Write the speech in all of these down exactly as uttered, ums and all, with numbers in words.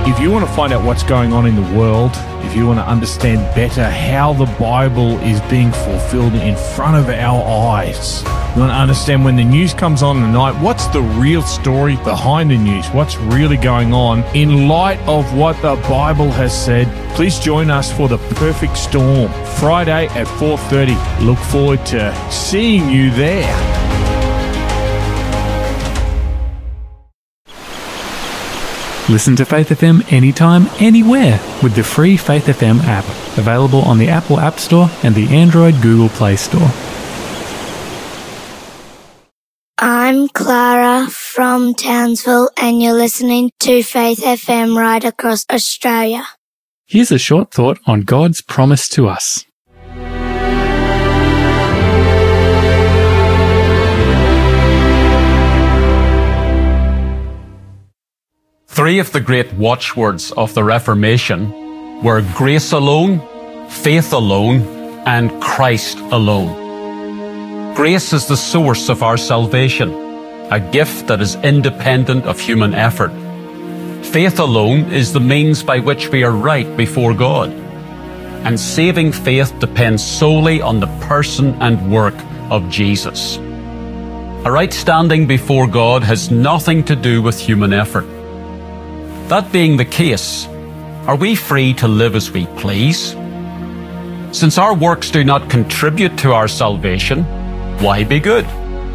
If you want to find out what's going on in the world, if you want to understand better how the Bible is being fulfilled in front of our eyes, you want to understand when the news comes on at night, what's the real story behind the news? What's really going on in light of what the Bible has said? Please join us for The Perfect Storm, Friday at four thirty. Look forward to seeing you there. Listen to Faith F M anytime, anywhere with the free Faith F M app, available on the Apple App Store and the Android Google Play Store. I'm Clara from Townsville and you're listening to Faith F M right across Australia. Here's a short thought on God's promise to us. Three of the great watchwords of the Reformation were grace alone, faith alone, and Christ alone. Grace is the source of our salvation, a gift that is independent of human effort. Faith alone is the means by which we are right before God. And saving faith depends solely on the person and work of Jesus. A right standing before God has nothing to do with human effort. That being the case, are we free to live as we please? Since our works do not contribute to our salvation, why be good?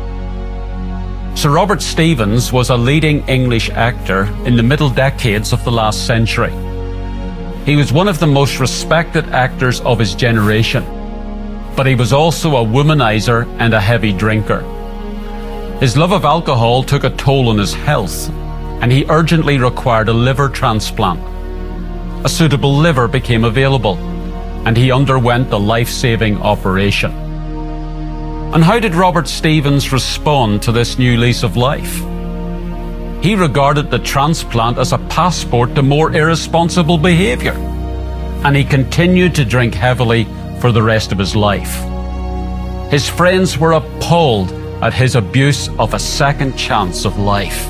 Sir Robert Stephens was a leading English actor in the middle decades of the last century. He was one of the most respected actors of his generation, but he was also a womanizer and a heavy drinker. His love of alcohol took a toll on his health, and he urgently required a liver transplant. A suitable liver became available, and he underwent the life-saving operation. And how did Robert Stephens respond to this new lease of life? He regarded the transplant as a passport to more irresponsible behaviour, and he continued to drink heavily for the rest of his life. His friends were appalled at his abuse of a second chance of life.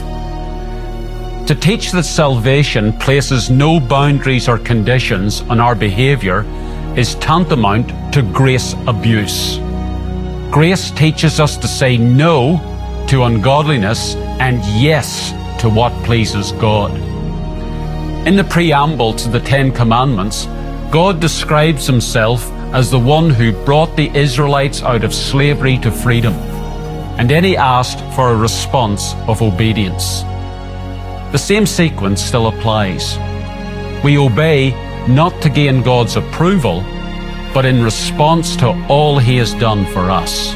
To teach that salvation places no boundaries or conditions on our behaviour is tantamount to grace abuse. Grace teaches us to say no to ungodliness and yes to what pleases God. In the preamble to the Ten Commandments, God describes himself as the one who brought the Israelites out of slavery to freedom, and then he asked for a response of obedience. The same sequence still applies. We obey not to gain God's approval, but in response to all he has done for us.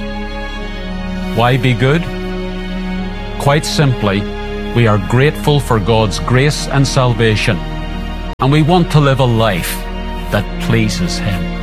Why be good? Quite simply, we are grateful for God's grace and salvation, and we want to live a life that pleases him.